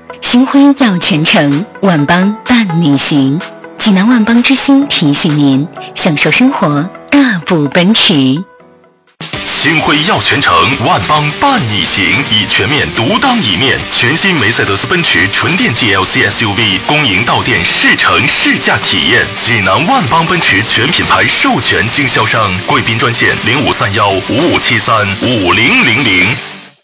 心辉耀全城，万邦伴你行。济南万邦之星提醒您，享受生活，大步奔驰。 星辉耀全城，万邦伴你行，以全面独当一面。全新梅赛德斯奔驰纯电 GLC SUV 恭迎到店试乘试驾体验。济南万邦奔驰全品牌授权经销商，贵宾专线053155735000。